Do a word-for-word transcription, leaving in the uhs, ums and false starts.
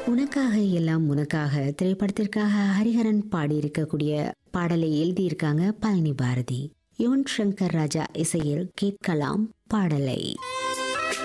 உனக்காக எல்லாம் உனக்காக திரைப்படத்திற்காக ஹரிஹரன் பாடியிருக்கக்கூடிய பாடலை எழுதியிருக்காங்க பழனி பாரதி. யுவன் சங்கர் ராஜா இசையில் கேட்கலாம் பாடலை.